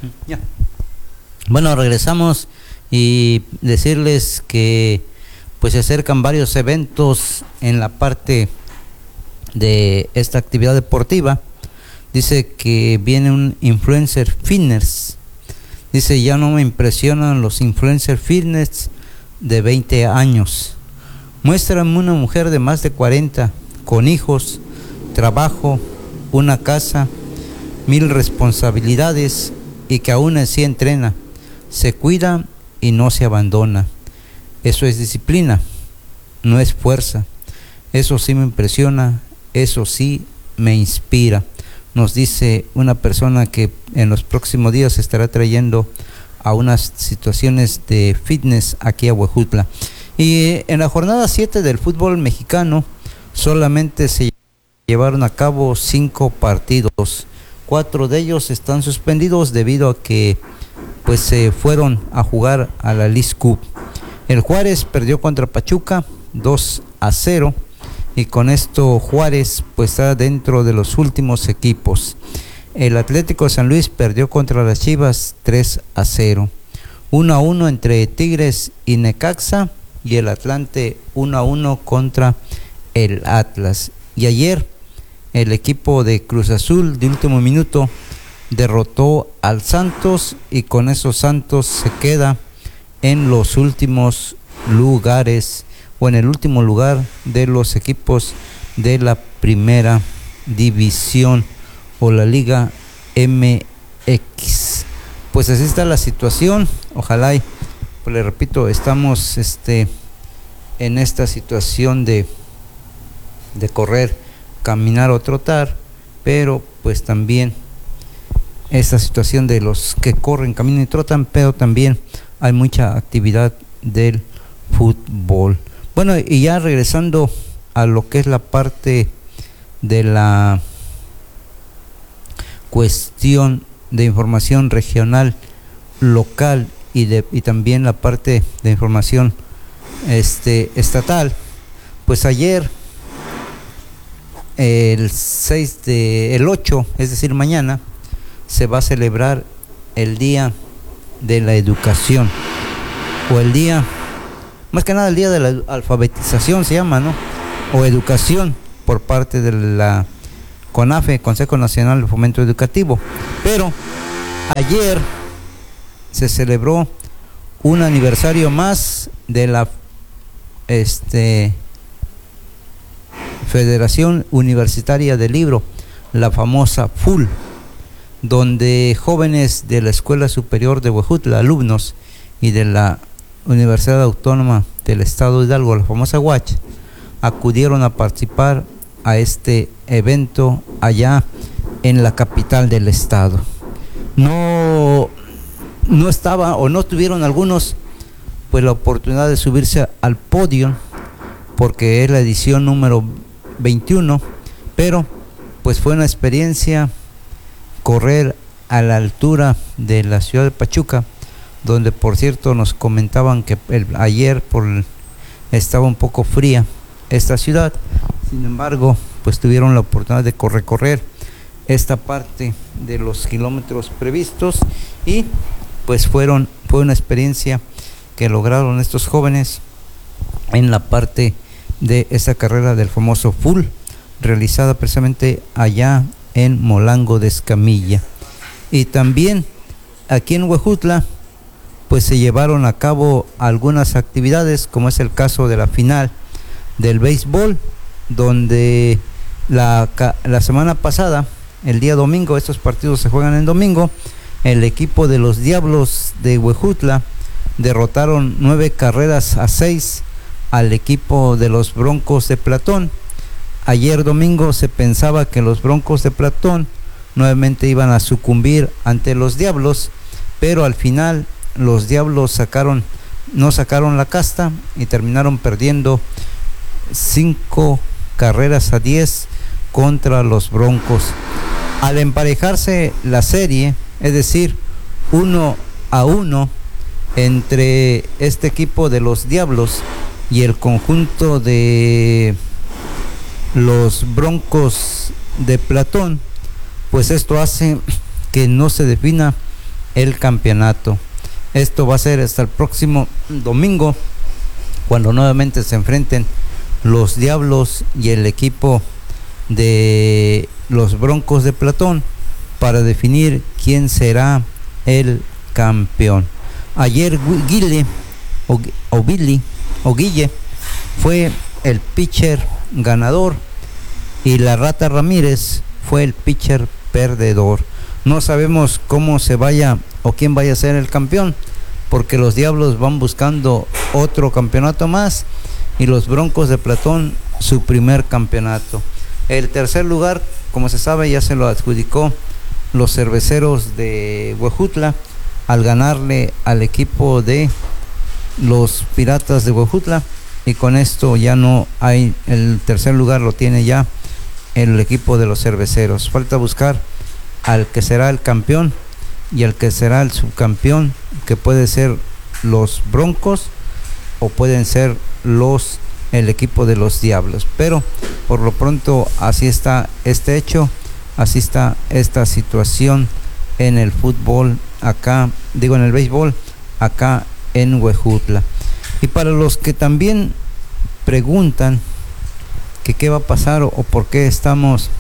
Ya. Bueno, regresamos y decirles que pues se acercan varios eventos en la parte de esta actividad deportiva. Dice que viene un influencer fitness. Dice, ya no me impresionan los influencer fitness de 20 años. Muéstrame una mujer de más de 40, con hijos, trabajo, una casa, 1000 responsabilidades y que aún así entrena, se cuida y no se abandona. Eso es disciplina, no es fuerza. Eso sí me impresiona, eso sí me inspira. Nos dice una persona que en los próximos días estará trayendo a unas situaciones de fitness aquí a Huejutla. Y en la jornada 7 del fútbol mexicano solamente se llevaron a cabo 5 partidos. 4 de ellos están suspendidos debido a que pues se fueron a jugar a la Leagues Cup. El Juárez perdió contra Pachuca 2-0 y con esto Juárez pues está dentro de los últimos equipos. El Atlético de San Luis perdió contra las Chivas 3-0. 1-1 entre Tigres y Necaxa y el Atlante 1-1 contra el Atlas. Y ayer el equipo de Cruz Azul de último minuto derrotó al Santos y con eso Santos se queda en los últimos lugares o en el último lugar de los equipos de la primera división o la Liga MX. Pues así está la situación. Ojalá y, pues le repito, estamos en esta situación de correr, caminar o trotar, pero pues también esta situación de los que corren, caminan y trotan, pero también hay mucha actividad del fútbol. Bueno, y ya regresando a lo que es la parte de la cuestión de información regional, local y también la parte de información estatal, pues ayer el 8, es decir mañana, se va a celebrar el Día de la Educación, o el día, más que nada el Día de la Alfabetización se llama, ¿no? O Educación, por parte de la CONAFE, Consejo Nacional de Fomento Educativo. Pero ayer se celebró un aniversario más de la Federación Universitaria del Libro, la famosa FUL, donde jóvenes de la Escuela Superior de Huejutla, alumnos, y de la Universidad Autónoma del Estado de Hidalgo, la famosa UACH, acudieron a participar a este evento allá en la capital del estado. No estaba o no tuvieron algunos pues la oportunidad de subirse al podio porque es la edición número 21, pero pues fue una experiencia correr a la altura de la ciudad de Pachuca, donde por cierto nos comentaban que ayer estaba un poco fría esta ciudad. Sin embargo, pues tuvieron la oportunidad de recorrer esta parte de los kilómetros previstos y pues fue una experiencia que lograron estos jóvenes en la parte de esa carrera del famoso FUL, realizada precisamente allá en Molango de Escamilla. Y también aquí en Huejutla pues se llevaron a cabo algunas actividades, como es el caso de la final del béisbol, donde la semana pasada, el día domingo, estos partidos se juegan en domingo, el equipo de los Diablos de Huejutla derrotaron 9-6 al equipo de los Broncos de Platón. Ayer domingo se pensaba que los Broncos de Platón nuevamente iban a sucumbir ante los Diablos, pero al final los Diablos no sacaron la casta y terminaron perdiendo 5-10 contra los Broncos. Al emparejarse la serie, es decir, 1-1 entre este equipo de los Diablos y el conjunto de los Broncos de Platón, pues esto hace que no se defina el campeonato. Esto va a ser hasta el próximo domingo, cuando nuevamente se enfrenten los Diablos y el equipo de los Broncos de Platón, para definir quién será el campeón. Ayer Guille fue el pitcher ganador y la Rata Ramírez fue el pitcher perdedor. No sabemos cómo se vaya o quién vaya a ser el campeón, porque los Diablos van buscando otro campeonato más y los Broncos de Platón su primer campeonato. El tercer lugar, como se sabe, ya se lo adjudicó los Cerveceros de Huejutla al ganarle al equipo de los Piratas de Huejutla, y con esto ya no hay, el tercer lugar lo tiene ya el equipo de los Cerveceros. Falta buscar al que será el campeón y al que será el subcampeón, que puede ser los Broncos o pueden ser el equipo de los Diablos. Pero por lo pronto así está este hecho, así está esta situación en el fútbol acá, digo en el béisbol acá en Huejutla. Y para los que también preguntan que qué va a pasar o por qué está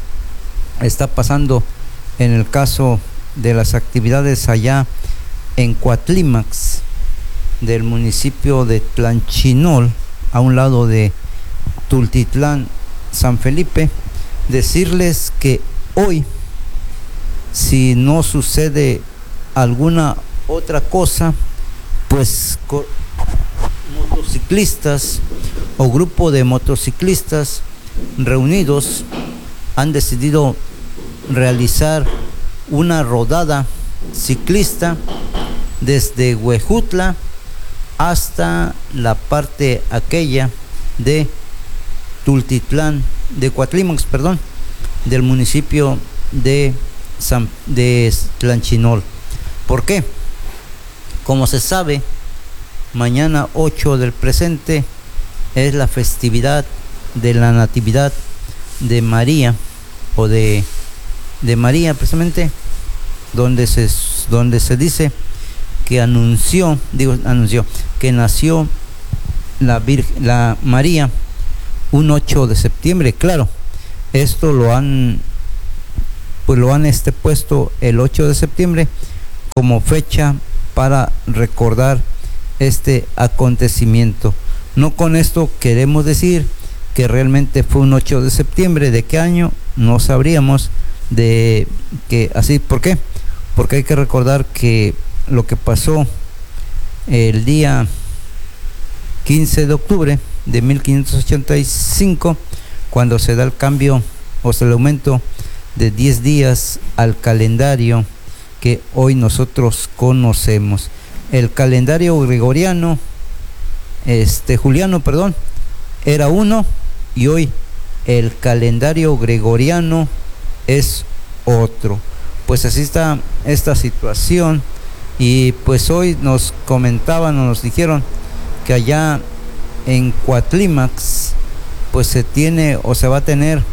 pasando en el caso de las actividades allá en Coatlímax del municipio de Tlanchinol, a un lado de Tultitlán, San Felipe, decirles que hoy, si no sucede alguna otra cosa, pues motociclistas o grupo de motociclistas reunidos han decidido realizar una rodada ciclista desde Huejutla hasta la parte aquella de Tultitlán, de Coatlímax, perdón, del municipio de Tlanchinol. ¿Por qué? Como se sabe, mañana 8 del presente es la festividad de la Natividad de María, o de María precisamente, donde se dice que anunció que nació la María un 8 de septiembre. Claro, esto lo han puesto el 8 de septiembre como fecha para recordar este acontecimiento. No con esto queremos decir que realmente fue un 8 de septiembre. ¿De qué año? No sabríamos. De que así, ¿por qué? Porque hay que recordar que lo que pasó el día 15 de octubre de 1585, cuando se da el cambio o se le aumento de 10 días al calendario que hoy nosotros conocemos. El calendario gregoriano, juliano, perdón, era uno, y hoy el calendario gregoriano es otro. Pues así está esta situación. Y pues hoy nos comentaban o nos dijeron que allá en Coatlímax pues se tiene o se va a tener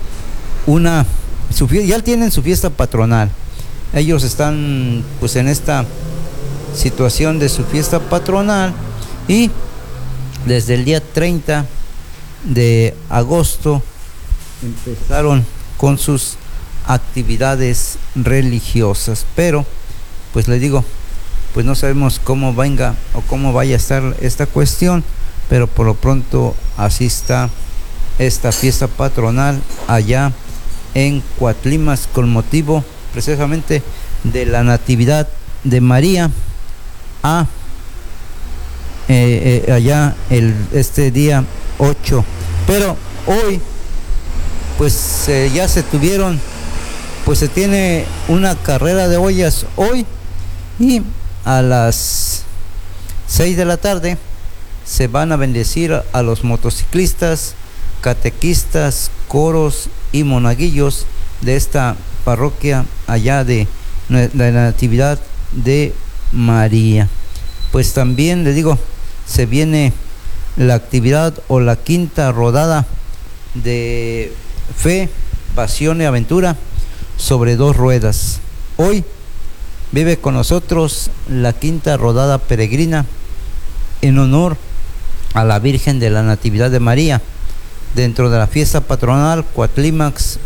ya tienen su fiesta patronal. Ellos están pues en esta situación de su fiesta patronal, y desde el día 30 de agosto empezaron con sus actividades religiosas. Pero pues les digo, pues no sabemos cómo venga o cómo vaya a estar esta cuestión, pero por lo pronto así está esta fiesta patronal allá en Coatlímax, con motivo precisamente de la Natividad de María allá este día 8. Pero hoy pues ya se tiene una carrera de ollas hoy, y a las 6 de la tarde se van a bendecir a los motociclistas, catequistas, coros y monaguillos de esta parroquia allá de la Natividad de María. Pues también le digo, se viene la actividad o la quinta rodada de Fe, Pasión y Aventura sobre 2 ruedas. Hoy vive con nosotros la quinta rodada peregrina en honor a la Virgen de la Natividad de María, dentro de la fiesta patronal Cuatlímax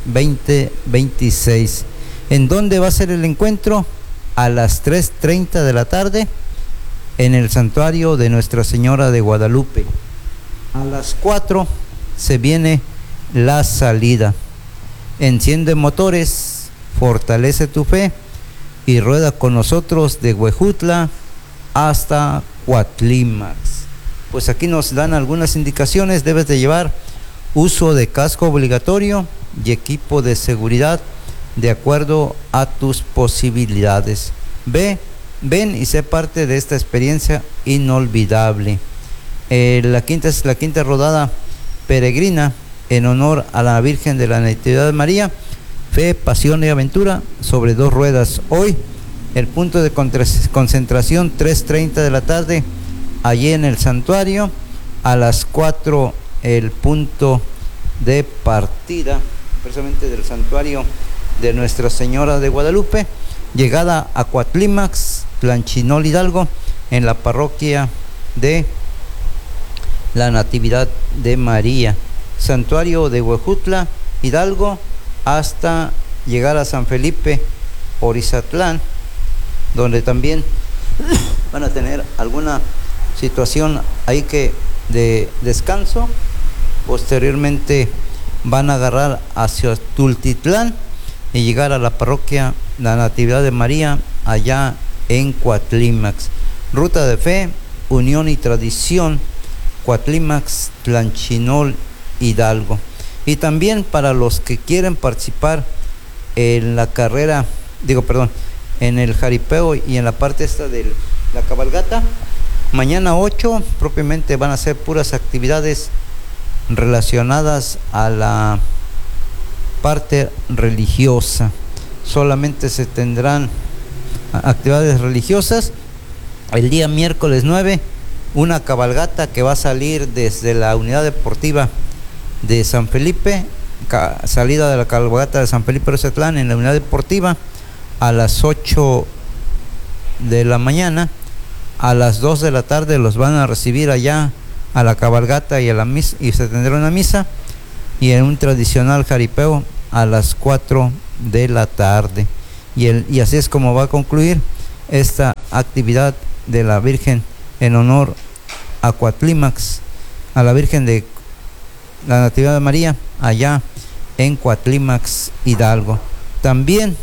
2026. ¿En dónde va a ser el encuentro? A las 3:30 de la tarde en el santuario de Nuestra Señora de Guadalupe. A las 4 se viene la salida. Enciende motores, fortalece tu fe y rueda con nosotros de Huejutla hasta Cuatlímax. Pues aquí nos dan algunas indicaciones. Debes de llevar uso de casco obligatorio y equipo de seguridad de acuerdo a tus posibilidades. Ven y sé parte de esta experiencia inolvidable. La quinta rodada peregrina en honor a la Virgen de la Natividad de María, fe, pasión y aventura sobre 2 ruedas. Hoy el punto de concentración 3:30 de la tarde allí en el santuario. A las 4 el punto de partida precisamente del santuario de Nuestra Señora de Guadalupe. Llegada a Cuatlímax, Tlanchinol, Hidalgo, en la parroquia de la Natividad de María. Santuario de Huejutla, Hidalgo, hasta llegar a San Felipe, Orizatlán, donde también van a tener alguna situación ahí de descanso. Posteriormente van a agarrar hacia Tultitlán y llegar a la parroquia La Natividad de María, allá en Cuatlímax. Ruta de fe, unión y tradición, Cuatlímax, Tlanchinol, Hidalgo. Y también para los que quieren participar en la carrera, en el jaripeo y en la parte esta de la cabalgata, mañana 8 propiamente van a ser puras actividades relacionadas a la parte religiosa. Solamente se tendrán actividades religiosas. El día miércoles 9, una cabalgata que va a salir desde la unidad deportiva de San Felipe, salida de la cabalgata de San Felipe Orizatlán en la unidad deportiva a las 8 de la mañana. A las 2 de la tarde los van a recibir allá a la cabalgata y a la misa, y se tendrá una misa y en un tradicional jaripeo a las 4 de la tarde. Y así es como va a concluir esta actividad de la Virgen en honor a Cuatlímax, a la Virgen de la Natividad de María, allá en Cuatlímax, Hidalgo. También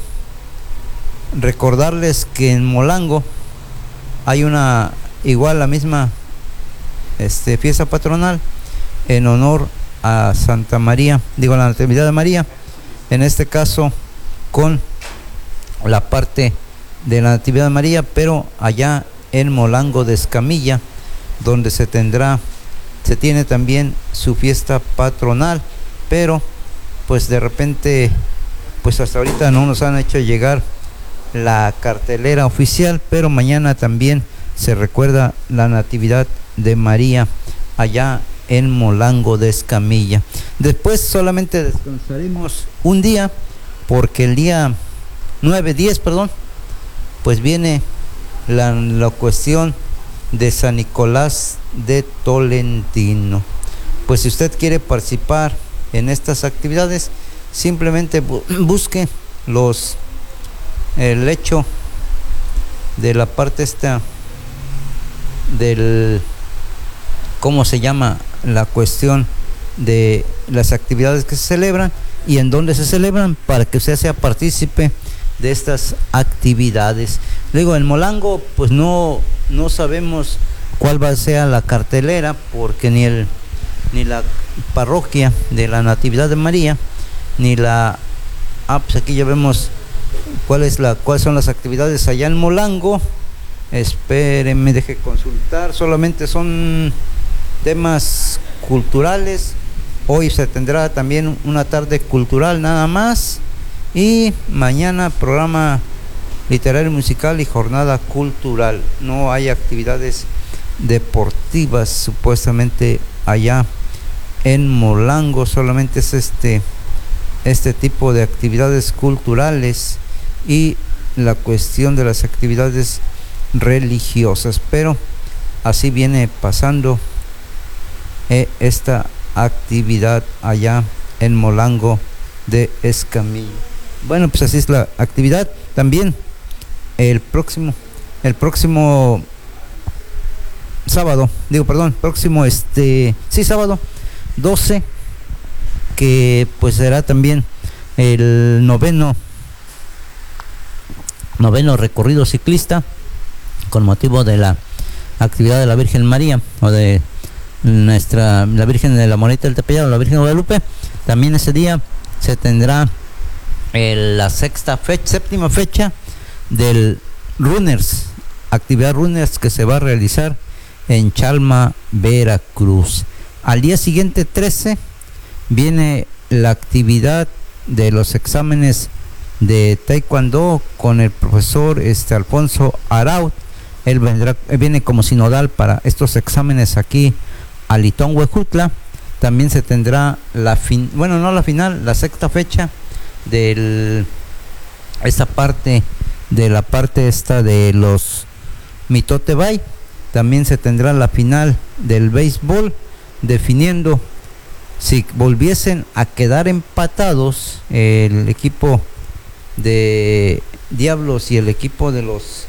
recordarles que en Molango hay la misma fiesta patronal en honor a Santa María, la Natividad de María, en este caso con la parte de la Natividad de María, pero allá en Molango de Escamilla, donde se tiene también su fiesta patronal, pero pues de repente, pues hasta ahorita no nos han hecho llegar la cartelera oficial, pero mañana también se recuerda la Natividad de María allá en Molango de Escamilla. Después solamente descansaremos un día, porque el día 10, pues viene la cuestión de San Nicolás de Tolentino. Pues si usted quiere participar en estas actividades, simplemente busque el hecho de la parte esta del, ¿cómo se llama? La cuestión de las actividades que se celebran y en dónde se celebran, para que usted sea partícipe de estas actividades. Luego en Molango pues no sabemos cuál va a ser la cartelera, porque ni la parroquia de la Natividad de María ni pues aquí ya vemos cuáles son las actividades allá en Molango. Espérenme, deje consultar. Solamente son temas culturales. Hoy se tendrá también una tarde cultural nada más, y mañana programa literario musical y jornada cultural. No hay actividades deportivas supuestamente allá en Molango, solamente es este tipo de actividades culturales y la cuestión de las actividades religiosas, pero así viene pasando esta actividad allá en Molango de Escamillo. Bueno, pues así es la actividad. También el próximo sábado, sábado 12, que pues será también el noveno recorrido ciclista con motivo de la actividad de la Virgen María, o de la Virgen de la Monedita del Tepeyac, la Virgen de Guadalupe. También ese día se tendrá la séptima fecha del Runners, actividad Runners, que se va a realizar en Chalma, Veracruz. Al día siguiente, 13, viene la actividad de los exámenes de Taekwondo con el profesor Alfonso Araut. Él viene como sinodal para estos exámenes aquí a Litón, Huejutla. También se tendrá la sexta fecha de esta parte de los Mitote Bay. También se tendrá la final del béisbol, definiendo si volviesen a quedar empatados el equipo de Diablos y el equipo de los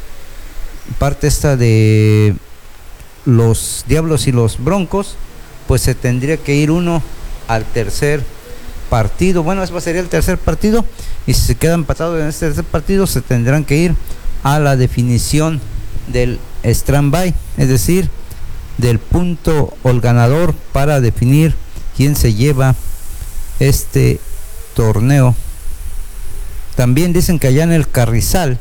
los Diablos y los Broncos, pues se tendría que ir uno al tercer partido. Bueno, ese sería el tercer partido, y si se queda empatado en este tercer partido, se tendrán que ir a la definición del stand-by, es decir, del punto o el ganador, para definir quién se lleva este torneo. También dicen que allá en el Carrizal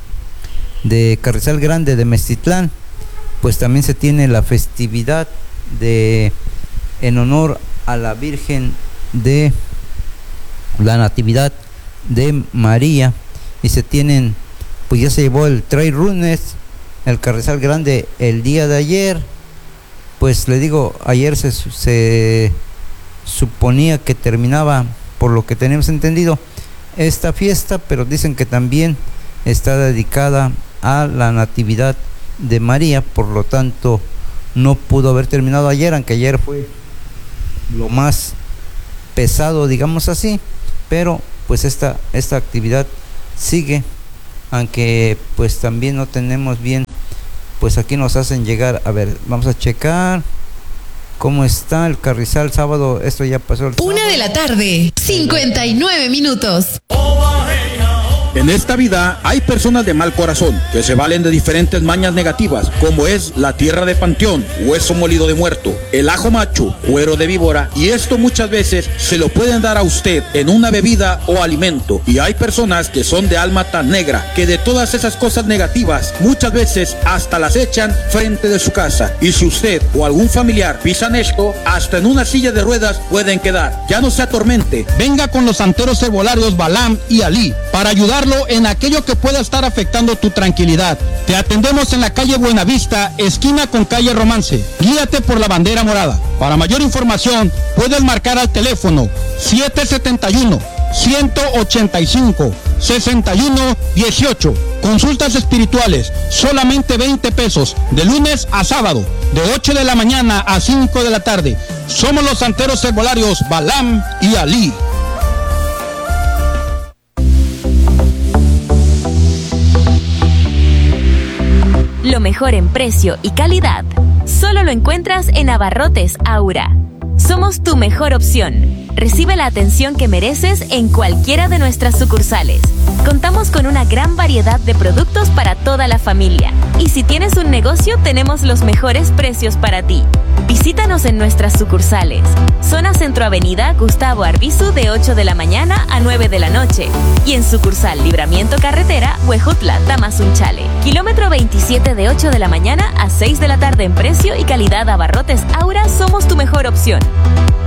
Grande de Meztitlán, pues también se tiene la festividad en honor a la Virgen de la Natividad de María, y se tienen, pues ya se llevó el Trail Runners, el Carrizal Grande, el día de ayer. Pues le digo, ayer se suponía que terminaba, por lo que tenemos entendido, esta fiesta, pero dicen que también está dedicada a la Natividad de María, por lo tanto no pudo haber terminado ayer, aunque ayer fue lo más pesado, digamos así, pero pues esta actividad sigue, aunque pues también no tenemos bien, pues aquí nos hacen llegar, a ver, vamos a checar cómo está el Carrizal sábado. Esto ya pasó el 1:00 p.m, 59 minutos. En esta vida hay personas de mal corazón que se valen de diferentes mañas negativas, como es la tierra de panteón, hueso molido de muerto, el ajo macho, cuero de víbora, y esto muchas veces se lo pueden dar a usted en una bebida o alimento. Y hay personas que son de alma tan negra que de todas esas cosas negativas muchas veces hasta las echan frente de su casa. Y si usted o algún familiar pisan esto, hasta en una silla de ruedas pueden quedar. Ya no se atormente, venga con los santeros herbolarios Balam y Ali para ayudarlo en aquello que pueda estar afectando tu tranquilidad. Te atendemos en la calle Buenavista, esquina con calle Romance. Guíate por la bandera morada. Para mayor información, puedes marcar al teléfono 771-185-6118. Consultas espirituales, solamente 20 pesos, de lunes a sábado, de 8 de la mañana a 5 de la tarde. Somos los santeros herbolarios Balam y Ali. Lo mejor en precio y calidad solo lo encuentras en Abarrotes Aura. Somos tu mejor opción. Recibe la atención que mereces en cualquiera de nuestras sucursales. Contamos con una gran variedad de productos para toda la familia. Y si tienes un negocio, tenemos los mejores precios para ti. Visítanos en nuestras sucursales. Zona Centro Avenida Gustavo Arbizu, de 8 de la mañana a 9 de la noche. Y en sucursal Libramiento Carretera, Huejutla, Tamazunchale. Kilómetro 27, de 8 de la mañana a 6 de la tarde. En precio y calidad, Abarrotes Aura, somos tu mejor opción.